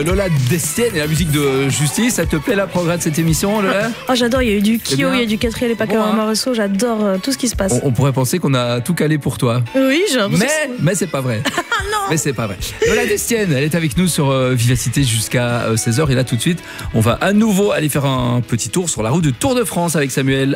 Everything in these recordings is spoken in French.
Lola Destienne et la musique de Justice, ça te plaît la programme de cette émission, Lola? Oh, j'adore, il y a eu du Kyo, il y a du Catherine et Paco Amaroso, j'adore tout ce qui se passe. On pourrait penser qu'on a tout calé pour toi. Oui, mais c'est pas vrai. Non. Mais c'est pas vrai. Lola Destienne, elle est avec nous sur Vivacité jusqu'à 16h et là tout de suite, on va à nouveau aller faire un petit tour sur la route du Tour de France avec Samuel.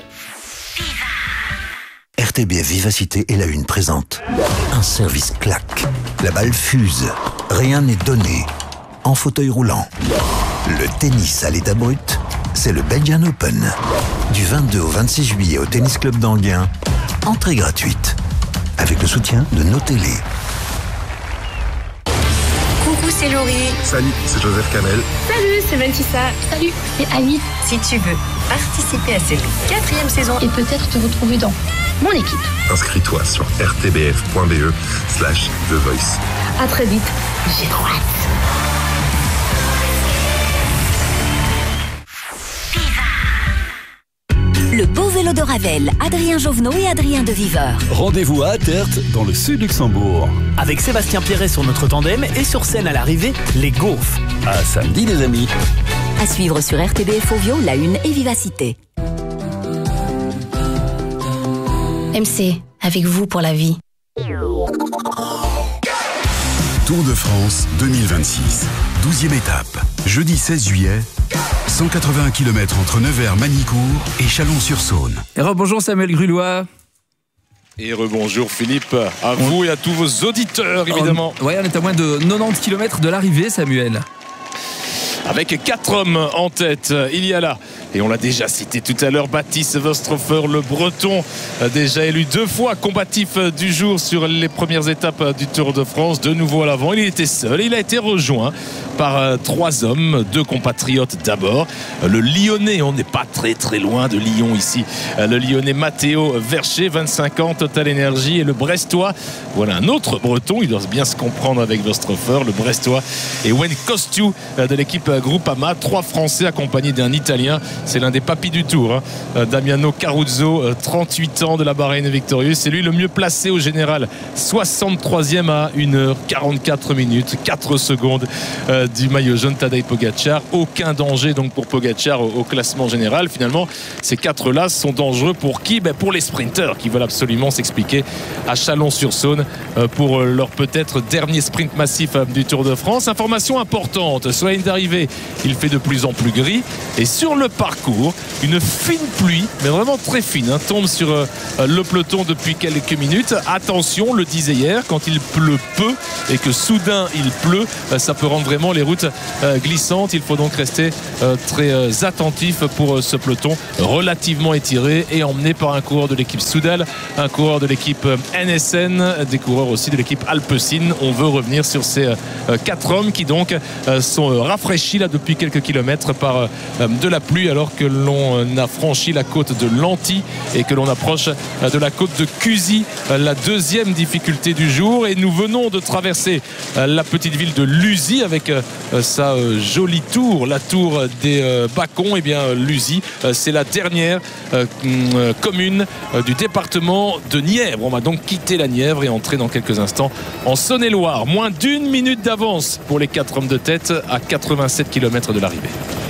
RTBF Vivacité et la Une présente. Un service claque. La balle fuse. Rien n'est donné. En fauteuil roulant. Le tennis à l'état brut, c'est le Belgian Open. Du 22 au 26 juillet au Tennis Club d'Anguin. Entrée gratuite. Avec le soutien de nos télés. Coucou, c'est Laurie. Salut, c'est Joseph Kamel. Salut, c'est Valtissa. Salut, c'est Annie. Si tu veux participer à cette 4e saison et peut-être te retrouver dans mon équipe, inscris-toi sur rtbf.be/The Voice. À très vite. J'ai trop hâte. Le beau vélo de Ravel, Adrien Jovenot et Adrien de Viveur. Rendez-vous à Attert, dans le sud Luxembourg. Avec Sébastien Pierret sur notre tandem et sur scène à l'arrivée, les Gaufres. À samedi les amis. À suivre sur RTBF Ovio, La Une et Vivacité. MC, avec vous pour la vie. Tour de France 2026. 12e étape. Jeudi 16 juillet. 181 km entre Nevers-Manicourt et Chalon-sur-Saône. Et rebonjour Samuel Grulois. Et rebonjour Philippe, à vous et à tous vos auditeurs évidemment. On est à moins de 90 km de l'arrivée, Samuel. Avec 4 hommes en tête, il y a là, et on l'a déjà cité tout à l'heure, Baptiste Wöströfer, le breton, déjà élu 2 fois combatif du jour sur les premières étapes du Tour de France, de nouveau à l'avant. Il était seul, il a été rejoint par 3 hommes, 2 compatriotes d'abord. Le Lyonnais, on n'est pas très loin de Lyon ici, le Lyonnais Matteo Vercher, 25 ans, Total Energy, et le Brestois, voilà un autre breton, il doit bien se comprendre avec Wöströfer, le Brestois, et Wayne Kostiou de l'équipe Groupama, 3 Français accompagnés d'un Italien, c'est l'un des papis du Tour, Damiano Caruzzo, 38 ans de la Bahreïn Victorious, c'est lui le mieux placé au général, 63e à 1h44 minutes, 4 secondes du maillot jaune Tadej Pogačar, aucun danger donc pour Pogačar au classement général. Finalement ces 4 là sont dangereux pour qui? Pour les sprinteurs qui veulent absolument s'expliquer à Chalon-sur-Saône pour leur peut-être dernier sprint massif du Tour de France. Information importante, sur la ligne d'arrivée il fait de plus en plus gris et sur le parcours une fine pluie, mais vraiment très fine, tombe sur le peloton depuis quelques minutes. Attention, le disait hier, quand il pleut peu et que soudain il pleut, ça peut rendre vraiment les routes glissantes. Il faut donc rester très attentif pour ce peloton relativement étiré et emmené par un coureur de l'équipe Soudal, un coureur de l'équipe NSN, des coureurs aussi de l'équipe Alpecin. On veut revenir sur ces 4 hommes qui donc sont rafraîchis là depuis quelques kilomètres par de la pluie alors que l'on a franchi la côte de Lanty et que l'on approche de la côte de Cusy, la 2e difficulté du jour, et nous venons de traverser la petite ville de Lusy avec sa jolie tour, la tour des Bacons. Et bien Lusy, c'est la dernière commune du département de Nièvre. On va donc quitter la Nièvre et entrer dans quelques instants en Saône-et-Loire. Moins d'1 minute d'avance pour les 4 hommes de tête à 87 km de l'arrivée.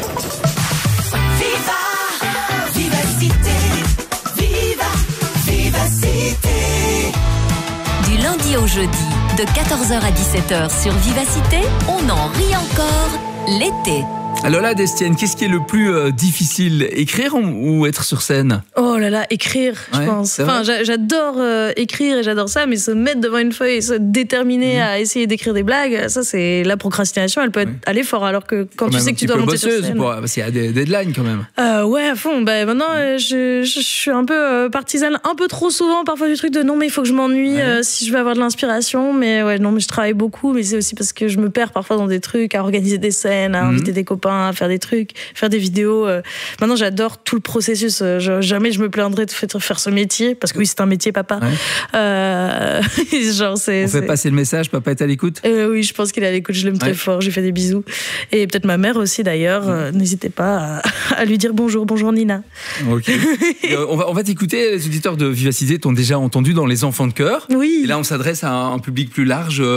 Du lundi au jeudi, de 14h à 17h sur Vivacité, on en rit encore l'été. Lola Destienne, qu'est-ce qui est le plus difficile, écrire ou être sur scène? Oh là là, écrire, je pense. Enfin, j'adore écrire et j'adore ça, mais se mettre devant une feuille et se déterminer à essayer d'écrire des blagues, ça c'est la procrastination, elle peut aller fort, alors que quand tu sais que tu dois monter sur scène. Parce qu'il y a des deadlines quand même. Ouais, à fond. Maintenant, je suis un peu partisane, un peu trop souvent parfois du truc de non mais il faut que je m'ennuie si je veux avoir de l'inspiration. Mais ouais, non mais je travaille beaucoup, mais c'est aussi parce que je me perds parfois dans des trucs, à organiser des scènes, à inviter des copains, à faire des trucs, faire des vidéos. Maintenant, j'adore tout le processus. Jamais je me plaindrais de faire ce métier, parce que oui, c'est un métier, papa. Genre, on fait passer le message, papa est à l'écoute? Oui, je pense qu'il est à l'écoute, je l'aime très fort, j'ai fait des bisous. Et peut-être ma mère aussi d'ailleurs, n'hésitez pas à lui dire bonjour Nina. Ok. on va t'écouter, les auditeurs de Vivacité t'ont déjà entendu dans Les Enfants de Cœur. Oui. Et là, on s'adresse à un public plus large.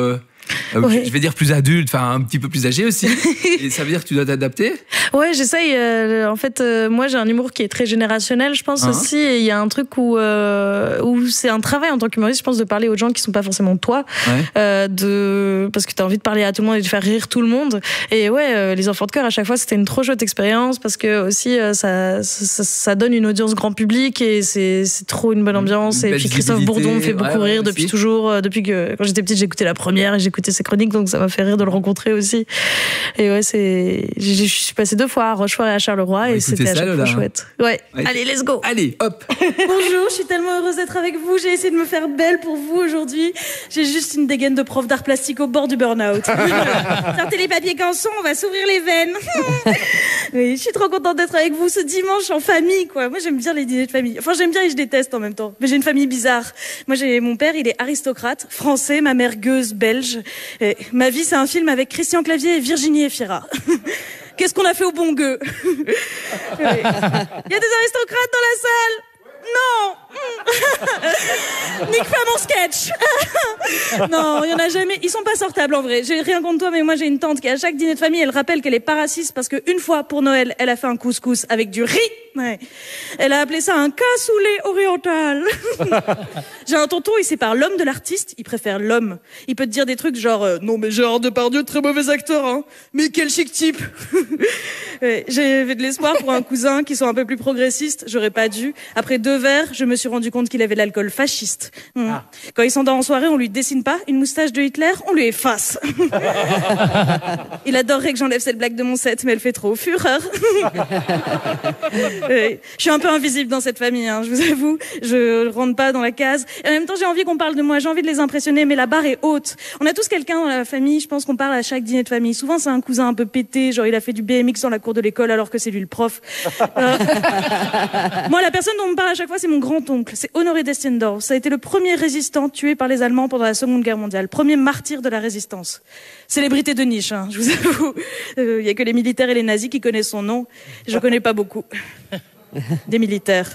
Ouais. Je vais dire plus adulte, enfin un petit peu plus âgé aussi. Et ça veut dire que tu dois t'adapter? Ouais, j'essaye. En fait, moi, j'ai un humour qui est très générationnel, je pense aussi. Et il y a un truc où c'est un travail en tant qu'humoriste, je pense, de parler aux gens qui sont pas forcément toi, parce que t'as envie de parler à tout le monde et de faire rire tout le monde. Et ouais, les enfants de cœur, à chaque fois, c'était une trop chouette expérience parce que aussi, ça donne une audience grand public et c'est trop une bonne ambiance. Et puis Christophe Bourdon me fait beaucoup rire depuis toujours. Depuis que quand j'étais petite, j'écoutais la première et j'écoutais ses chroniques, donc ça m'a fait rire de le rencontrer aussi. Et ouais, je suis passée 2 fois à Rochefort et à Charleroi et c'était à chaque fois chouette. Ouais. Allez, let's go. Allez, hop. Bonjour, je suis tellement heureuse d'être avec vous. J'ai essayé de me faire belle pour vous aujourd'hui. J'ai juste une dégaine de prof d'art plastique au bord du burn-out. Sortez les papiers canson, on va s'ouvrir les veines. Oui, je suis trop contente d'être avec vous ce dimanche en famille, quoi. Moi, j'aime bien les dîners de famille. Enfin, j'aime bien et je déteste en même temps. Mais j'ai une famille bizarre. Moi, mon père, il est aristocrate, français, ma mère gueuse, belge. Et ma vie, c'est un film avec Christian Clavier et Virginie Efira. Qu'est-ce qu'on a fait au bon gueux? Il y a des aristocrates dans la salle? Non. Nique pas mon sketch. Non, il y en a jamais. Ils sont pas sortables en vrai. J'ai rien contre toi, mais moi j'ai une tante qui à chaque dîner de famille, elle rappelle qu'elle est pas raciste parce qu'une fois pour Noël, elle a fait un couscous avec du riz. Ouais. Elle a appelé ça un cassoulet oriental. J'ai un tonton, il sépare l'homme de l'artiste, il préfère l'homme. Il peut te dire des trucs genre non mais Gérard Depardieu, très mauvais acteur, hein. Mais quel chic type. Ouais, j'ai de l'espoir pour un cousin qui soit un peu plus progressiste. J'aurais pas dû. Après 2 verres, je me suis rendu compte qu'il avait l'alcool fasciste. Quand il s'endort en soirée, on lui dessine pas une moustache de Hitler, on lui efface. Il adorerait que j'enlève cette blague de mon set, mais elle fait trop fureur. Je suis un peu invisible dans cette famille, hein, je vous avoue. Je rentre pas dans la case. Et en même temps, j'ai envie qu'on parle de moi, j'ai envie de les impressionner, mais la barre est haute. On a tous quelqu'un dans la famille, je pense qu'on parle à chaque dîner de famille. Souvent, c'est un cousin un peu pété, genre il a fait du BMX dans la cour de l'école alors que c'est lui le prof. Moi, la personne dont on me parle à chaque fois, c'est mon grand-oncle. C'est Honoré Destiendorf. Ça a été le premier résistant tué par les Allemands pendant la Seconde Guerre mondiale. Premier martyr de la résistance. Célébrité de niche, hein, je vous avoue. Il y a que les militaires et les nazis qui connaissent son nom. Je connais pas beaucoup. Des militaires.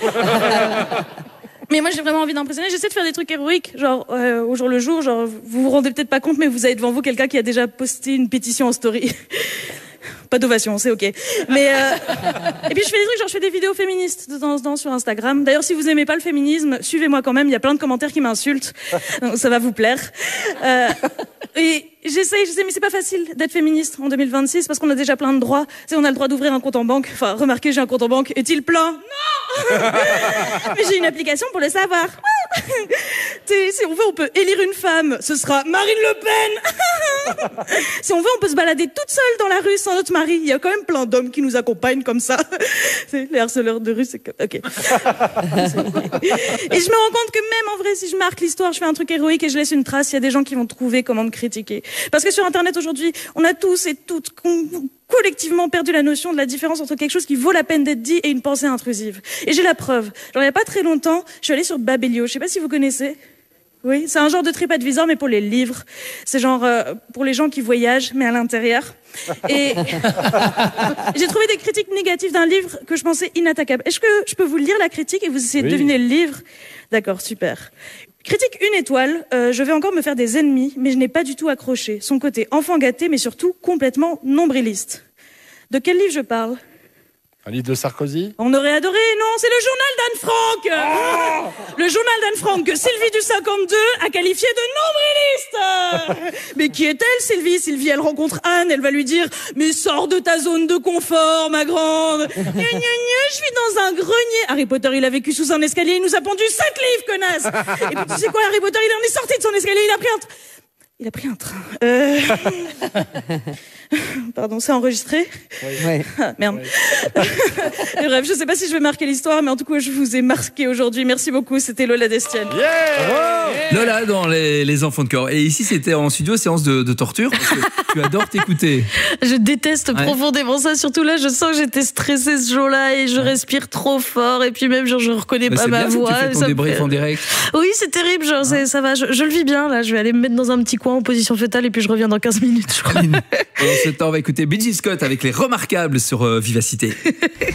Mais moi, j'ai vraiment envie d'impressionner. J'essaie de faire des trucs héroïques, genre au jour le jour. Genre, vous vous rendez peut-être pas compte, mais vous avez devant vous quelqu'un qui a déjà posté une pétition en story. Pas d'ovation, c'est ok. Mais et puis je fais des trucs, genre je fais des vidéos féministes de temps en temps sur Instagram. D'ailleurs, si vous aimez pas le féminisme, suivez-moi quand même. Il y a plein de commentaires qui m'insultent, donc ça va vous plaire. Et j'essaie, mais c'est pas facile d'être féministe en 2026 parce qu'on a déjà plein de droits. Tu sais, on a le droit d'ouvrir un compte en banque. Enfin, remarquez, j'ai un compte en banque. Est-il plein? Non. Mais j'ai une application pour le savoir. Si on veut, on peut élire une femme. Ce sera Marine Le Pen. Si on veut, on peut se balader toute seule dans la rue sans notre mari. Il y a quand même plein d'hommes qui nous accompagnent comme ça. C'est les harceleurs de rue, c'est comme... Ok. Et je me rends compte que même en vrai, si je marque l'histoire, je fais un truc héroïque et je laisse une trace, il y a des gens qui vont trouver comment me critiquer. Parce que sur Internet aujourd'hui, on a tous et toutes collectivement perdu la notion de la différence entre quelque chose qui vaut la peine d'être dit et une pensée intrusive. Et j'ai la preuve. Genre, il n'y a pas très longtemps, je suis allée sur Babelio. Je sais pas si vous connaissez. Oui, c'est un genre de TripAdvisor, mais pour les livres. C'est genre pour les gens qui voyagent, mais à l'intérieur. Et j'ai trouvé des critiques négatives d'un livre que je pensais inattaquable. Est-ce que je peux vous lire la critique et vous essayez de deviner le livre? D'accord, super. Critique 1 étoile, je vais encore me faire des ennemis, mais je n'ai pas du tout accroché. Son côté enfant gâté, mais surtout complètement nombriliste. De quel livre je parle? Un livre de Sarkozy? On aurait adoré, non, c'est le journal d'Anne Frank. Le journal d'Anne Frank que Sylvie du 52 a qualifié de nombriliste. Mais qui est-elle, Sylvie? Sylvie, elle rencontre Anne, elle va lui dire « Mais sors de ta zone de confort, ma grande. » Je suis dans un grenier. Harry Potter, il a vécu sous un escalier, il nous a pendu 7 livres, connasse. Et puis tu sais quoi, Harry Potter, il en est sorti de son escalier, il a pris un train. Pardon, c'est enregistré? Ouais. Ah, merde. Et bref, je sais pas si je vais marquer l'histoire, mais en tout cas, je vous ai marqué aujourd'hui. Merci beaucoup, c'était Lola Destienne. Lola dans les enfants de cœur. Et ici, c'était en studio, séance de torture, parce que tu adores t'écouter. Je déteste profondément ça. Surtout là, je sens que j'étais stressée ce jour-là et je respire trop fort. Et puis même, genre, je reconnais pas ma voix. Tu fais ton débrief en direct. Oui, c'est terrible. Genre, ça va. Je le vis bien, là. Je vais aller me mettre dans un petit coin en position fétale et puis je reviens dans 15 minutes, je crois. Pendant ce temps, on va écouter B.J. Scott avec les Remarquables sur Vivacité.